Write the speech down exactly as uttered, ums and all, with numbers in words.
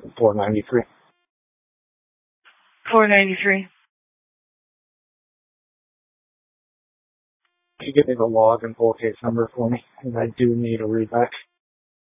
four ninety-three. four ninety-three. Can you give me the log and full case number for me? And I do need a readback.